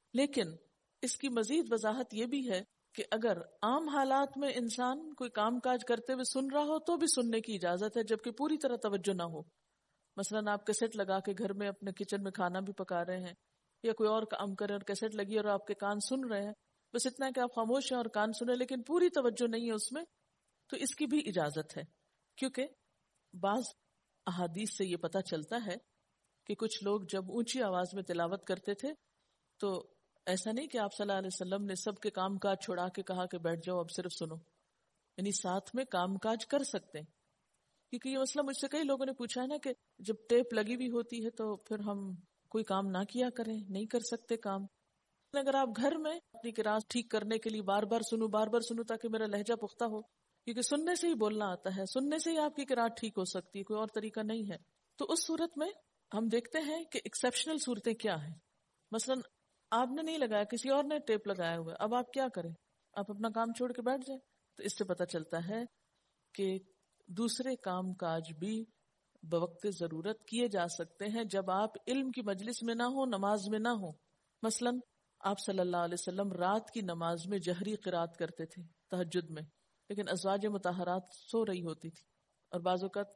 لیکن اس کی مزید وضاحت یہ بھی ہے کہ اگر عام حالات میں انسان کوئی کام کاج کرتے ہوئے سن رہا ہو تو بھی سننے کی اجازت ہے، جبکہ پوری طرح توجہ نہ ہو. مثلاً آپ کیسٹ لگا کے گھر میں اپنے کچن میں کھانا بھی پکا رہے ہیں یا کوئی اور کام کریں اور کیسٹ لگی اور آپ کے کان سن رہے ہیں، بس اتنا ہے کہ آپ خاموش ہیں اور کان سنیں لیکن پوری توجہ نہیں ہے اس میں، تو اس کی بھی اجازت ہے. کیونکہ بعض احادیث سے یہ پتہ چلتا ہے کہ کچھ لوگ جب اونچی آواز میں تلاوت کرتے تھے تو ایسا نہیں کہ آپ صلی اللہ علیہ وسلم نے سب کے کام کاج چھوڑا کے کہا کہ بیٹھ جاؤ اب صرف سنو، یعنی ساتھ میں کام کاج کر سکتے ہیں. کیونکہ یہ مسئلہ مجھ سے کئی لوگوں نے پوچھا ہے نا کہ جب ٹیپ لگی ہوئی ہوتی ہے تو پھر ہم کوئی کام نہ کیا کریں، نہیں کر سکتے کام. اگر آپ گھر میں اپنی قراءت ٹھیک کرنے کے لیے بار بار سنو تاکہ میرا لہجہ پختہ ہو، کیونکہ سننے سے ہی بولنا آتا ہے، سننے سے ہی آپ کی قراءت ٹھیک ہو سکتی ہے، کوئی اور طریقہ نہیں ہے. تو اس صورت میں ہم دیکھتے ہیں کہ ایکسیپشنل صورتیں کیا ہیں. مثلا آپ نے نہیں لگایا، کسی اور نے ٹیپ لگایا ہوا ہے، اب آپ کیا کریں؟ آپ اپنا کام چھوڑ کے بیٹھ جائیں. تو اس سے پتہ چلتا ہے کہ دوسرے کام کاج بھی بوقت ضرورت کیے جا سکتے ہیں جب آپ علم کی مجلس میں نہ ہو، نماز میں نہ ہو. مثلا آپ صلی اللہ علیہ وسلم رات کی نماز میں جہری قرات کرتے تھے تہجد میں، لیکن ازواج مطہرات سو رہی ہوتی تھی اور بعض اوقات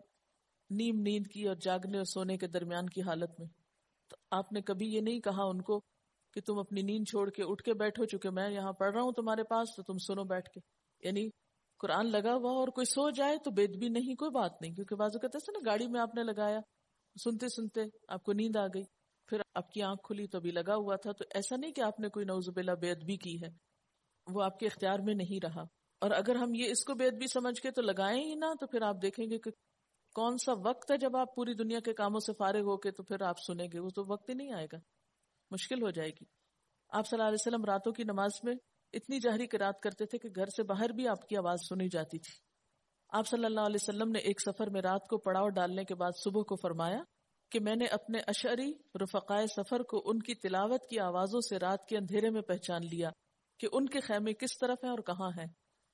نیم نیند کی اور جاگنے اور سونے کے درمیان کی حالت میں. تو آپ نے کبھی یہ نہیں کہا ان کو کہ تم اپنی نیند چھوڑ کے اٹھ کے بیٹھو، چونکہ میں یہاں پڑھ رہا ہوں تمہارے پاس تو تم سنو بیٹھ کے. یعنی قرآن لگا ہوا اور کوئی سو جائے تو بے ادبی نہیں، کوئی بات نہیں. کیونکہ بعض اوقات ایسا نا گاڑی میں آپ نے لگایا، سنتے سنتے آپ کو نیند آ گئی، پھر آپ کی آنکھ کھلی تو ابھی لگا ہوا تھا، تو ایسا نہیں کہ آپ نے کوئی نعوذ باللہ بے ادبی کی ہے، وہ آپ کے اختیار میں نہیں رہا. اور اگر ہم یہ اس کو بے ادبی سمجھ کے تو لگائیں ہی نہ، تو پھر آپ دیکھیں گے کہ کون سا وقت ہے جب آپ پوری دنیا کے کاموں سے فارغ ہو کے تو پھر آپ سنیں گے، وہ تو وقت ہی نہیں آئے گا، مشکل ہو جائے گی. آپ صلی اللہ علیہ وسلم راتوں کی نماز میں اتنی جہری قرات کرتے تھے کہ گھر سے باہر بھی آپ کی آواز سنی جاتی تھی. آپ صلی اللہ علیہ وسلم نے ایک سفر میں رات کو پڑاؤ ڈالنے کے بعد صبح کو فرمایا کہ میں نے اپنے اشعری رفقائے سفر کو ان کی تلاوت کی آوازوں سے رات کے اندھیرے میں پہچان لیا کہ ان کے خیمے کس طرف ہیں اور کہاں ہیں،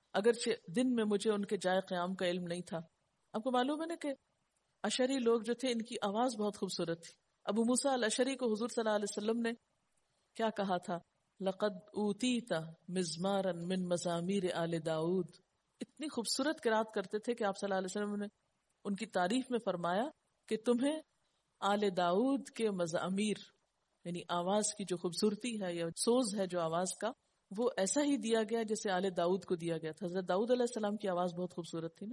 اگرچہ دن میں مجھے ان کے جائے قیام کا علم نہیں تھا. آپ کو معلوم ہے نا کہ اشعری لوگ جو تھے ان کی آواز بہت خوبصورت تھی. ابو موسیٰ الاشعری کو حضور صلی اللہ علیہ وسلم نے کیا کہا تھا؟ لقد اوتیت مزمارا من مزامیر آل داؤد. اتنی خوبصورت قرات کرتے تھے کہ آپ صلی اللہ علیہ وسلم نے ان کی تعریف میں فرمایا کہ تمہیں آل داؤد کے مزامیر، یعنی آواز کی جو خوبصورتی ہے یا سوز ہے جو آواز کا، وہ ایسا ہی دیا گیا جیسے آل داؤد کو دیا گیا تھا. حضرت داؤد علیہ السلام کی آواز بہت خوبصورت تھی نا،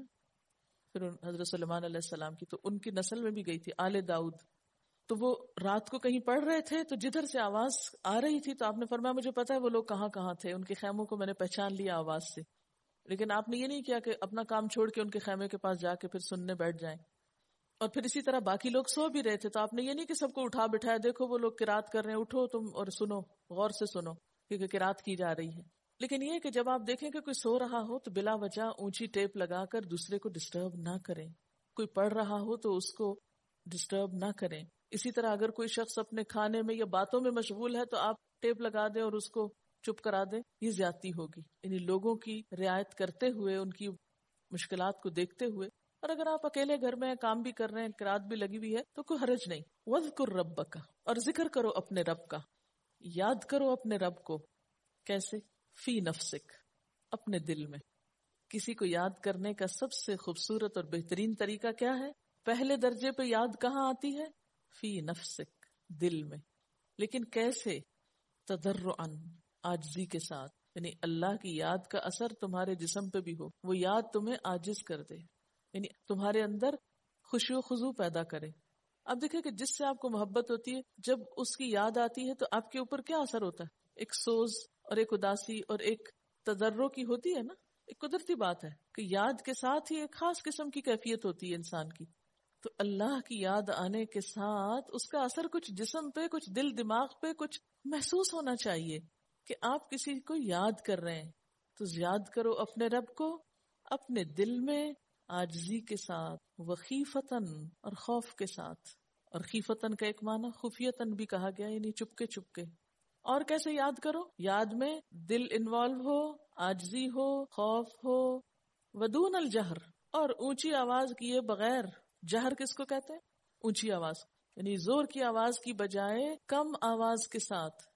پھر حضرت سلیمان علیہ السلام کی، تو ان کی نسل میں بھی گئی تھی آل داؤد. تو وہ رات کو کہیں پڑھ رہے تھے تو جدھر سے آواز آ رہی تھی تو آپ نے فرمایا مجھے پتا ہے وہ لوگ کہاں کہاں تھے، ان کے خیموں کو میں نے پہچان لیا آواز سے. لیکن آپ نے یہ نہیں کیا کہ اپنا کام چھوڑ کے ان کے خیمے کے پاس جا کے پھر سننے بیٹھ جائیں. اور پھر اسی طرح باقی لوگ سو بھی رہے تھے تو آپ نے یہ نہیں کہ سب کو اٹھا بٹھایا، دیکھو وہ لوگ قرات کر رہے ہیں، اٹھو تم اور سنو، غور سے سنو کیونکہ قرات کی جا رہی ہے. لیکن یہ کہ جب آپ دیکھیں کہ کوئی سو رہا ہو تو بلا وجہ اونچی ٹیپ لگا کر دوسرے کو ڈسٹرب نہ کریں. کوئی پڑھ رہا ہو تو اس کو ڈسٹرب نہ کریں. اسی طرح اگر کوئی شخص اپنے کھانے میں یا باتوں میں مشغول ہے تو آپ ٹیپ لگا دیں اور اس کو چپ کرا دیں، یہ زیادتی ہوگی. یعنی لوگوں کی رعایت کرتے ہوئے، ان کی مشکلات کو دیکھتے ہوئے. اور اگر آپ اکیلے گھر میں کام بھی کر رہے ہیں، قرات بھی لگی ہوئی ہے تو کوئی حرج نہیں. وَاذْكُرْ رَبَّكَ، اور ذکر کرو اپنے رب کا، یاد کرو اپنے رب کو. کیسے؟ فی نفسک، اپنے دل میں. کسی کو یاد کرنے کا سب سے خوبصورت اور بہترین طریقہ کیا ہے؟ پہلے درجے پہ یاد کہاں آتی ہے؟ فی نفسک، دل میں. لیکن کیسے؟ تضرعاً، عاجزی کے ساتھ. یعنی اللہ کی یاد کا اثر تمہارے جسم پہ بھی ہو، وہ یاد تمہیں عاجز کر دے، یعنی تمہارے اندر خشوع و خضوع پیدا کرے. اب دیکھیں کہ جس سے آپ کو محبت ہوتی ہے، جب اس کی یاد آتی ہے تو آپ کے اوپر کیا اثر ہوتا ہے؟ ایک سوز اور ایک اداسی اور ایک تضرع کی ہوتی ہے نا. ایک قدرتی بات ہے کہ یاد کے ساتھ ہی ایک خاص قسم کی کیفیت ہوتی ہے انسان کی. تو اللہ کی یاد آنے کے ساتھ اس کا اثر کچھ جسم پہ، کچھ دل دماغ پہ، کچھ محسوس ہونا چاہیے کہ آپ کسی کو یاد کر رہے ہیں. تو یاد کرو اپنے رب کو اپنے دل میں، عاجزی کے ساتھ، وخیفتاً، اور خوف کے ساتھ. اور خیفتاً کا ایک معنی خفیتاً بھی کہا گیا، یعنی چپکے چپکے. اور کیسے یاد کرو؟ یاد میں دل انوالو ہو، عاجزی ہو، خوف ہو. ودون الجہر، اور اونچی آواز کیے بغیر. جہر کس کو کہتے ہیں؟ اونچی آواز، یعنی زور کی آواز کی بجائے کم آواز کے ساتھ.